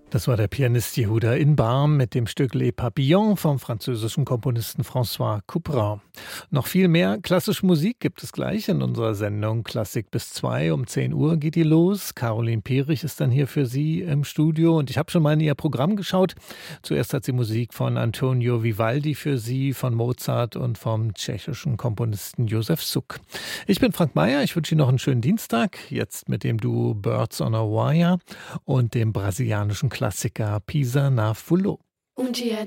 Das war der Pianist Yehuda Inbarm mit dem Stück Les Papillons vom französischen Komponisten François Couperin. Noch viel mehr klassische Musik gibt es gleich in unserer Sendung Klassik bis 2. Um 10 Uhr geht die los. Caroline Perich ist dann hier für Sie im Studio und ich habe schon mal in ihr Programm geschaut. Zuerst hat sie Musik von Antonio Vivaldi für Sie, von Mozart und vom tschechischen Komponisten Josef Suk. Ich bin Frank Meyer, ich wünsche Ihnen noch einen schönen Dienstag. Jetzt mit dem Duo Birds on a Wire und dem brasilianischen Klassiker Pisa na Fulo. Um dia